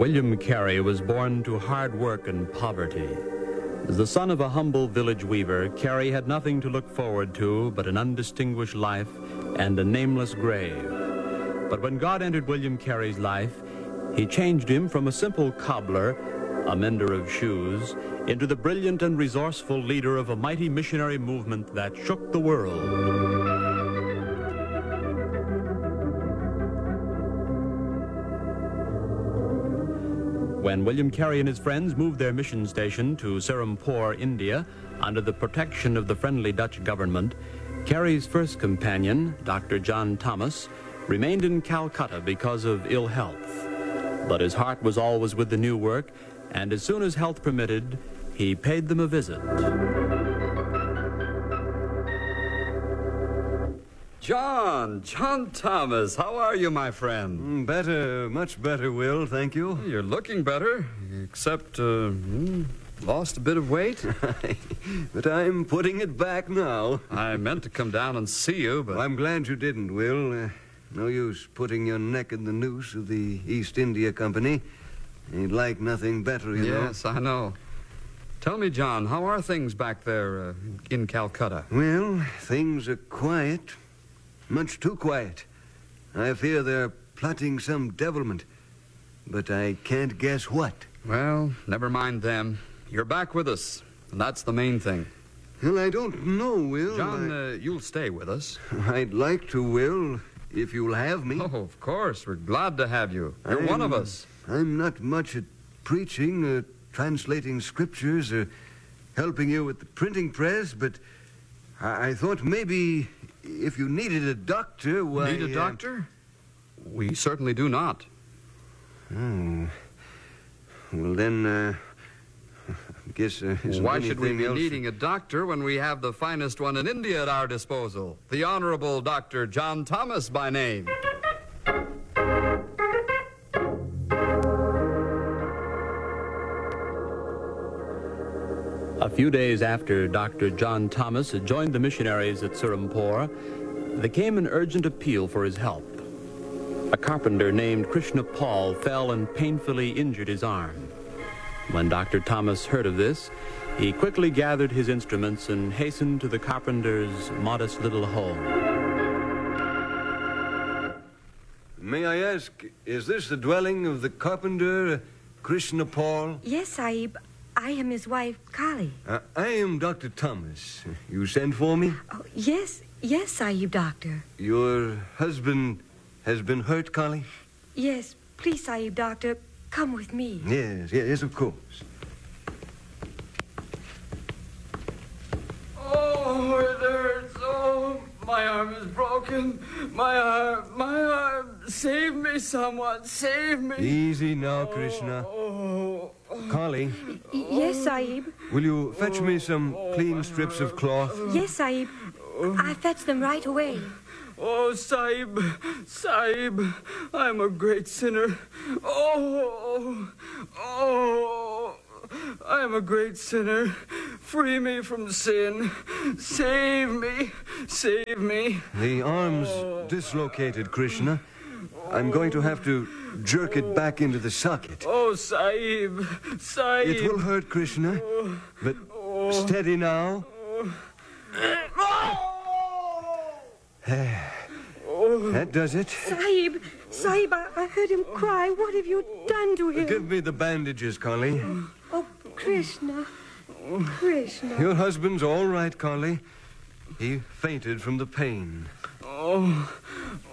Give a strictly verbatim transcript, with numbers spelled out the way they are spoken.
William Carey was born to hard work and poverty. As the son of a humble village weaver, Carey had nothing to look forward to but an undistinguished life and a nameless grave. But when God entered William Carey's life, he changed him from a simple cobbler, a mender of shoes, into the brilliant and resourceful leader of a mighty missionary movement that shook the world. When William Carey and his friends moved their mission station to Serampore, India, under the protection of the friendly Dutch government, Carey's first companion, Doctor John Thomas, remained in Calcutta because of ill health. But his heart was always with the new work, and as soon as health permitted, he paid them a visit. John, John Thomas, how are you, my friend? Better, much better, Will, thank you. You're looking better, except, uh, hmm, lost a bit of weight. But I'm putting it back now. I meant to come down and see you, but... Well, I'm glad you didn't, Will. Uh, no use putting your neck in the noose of the East India Company. You'd like nothing better, you know. Yes, I know. Tell me, John, how are things back there uh, in Calcutta? Well, things are quiet. Much too quiet. I fear they're plotting some devilment, but I can't guess what. Well, never mind them. You're back with us, and that's the main thing. Well, I don't know, Will. John, I... uh, you'll stay with us. I'd like to, Will, if you'll have me. Oh, of course. We're glad to have you. You're I'm, one of us. I'm not much at preaching, or translating scriptures, or helping you with the printing press, but I, I thought maybe... if you needed a doctor, why... Need a uh, doctor? We certainly do not. Oh. Well, then, uh... I guess uh, isn't Why should we anything be else... needing a doctor when we have the finest one in India at our disposal? The Honorable Doctor John Thomas by name. A few days after Doctor John Thomas had joined the missionaries at Serampore, there came an urgent appeal for his help. A carpenter named Krishna Paul fell and painfully injured his arm. When Doctor Thomas heard of this, he quickly gathered his instruments and hastened to the carpenter's modest little home. May I ask, is this the dwelling of the carpenter, Krishna Paul? Yes, Sahib. I am his wife, Kali. Uh, I am Doctor Thomas. You sent for me? Oh, yes, yes, Sahib, Doctor. Your husband has been hurt, Kali? Yes, please, Sahib, Doctor, come with me. Yes, yes, of course. Oh, it hurts. Oh, my arm is broken. My arm, my arm. Save me, someone. Save me. Easy now, Krishna. Oh. Kali, Y- yes, Sahib. will you fetch me some clean strips of cloth? Yes, Sahib. I fetch them right away. Oh, Sahib, Sahib, I'm a great sinner. Oh, oh, I am a great sinner. Free me from sin. Save me, save me. The arm's dislocated, Krishna. I'm going to have to jerk it back into the socket. Oh, Sahib, Sahib. It will hurt, Krishna, but steady now. That does it. Sahib, Sahib, I, I heard him cry. What have you done to him? Give me the bandages, Kali. Oh, Krishna. Krishna. Your husband's all right, Kali. He fainted from the pain. Oh,